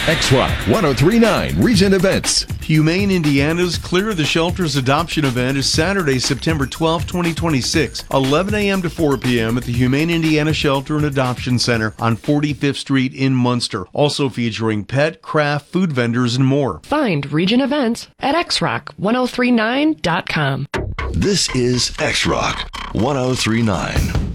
X-Rock 1039 Region Events. Humane Indiana's Clear the Shelters adoption event is Saturday, September 12, 2026, 11 a.m. to 4 p.m. at the Humane Indiana Shelter and Adoption Center on 45th Street in Munster. Also featuring pet, craft, food vendors, and more. Find Region Events at xrock1039.com. This is X-Rock 1039.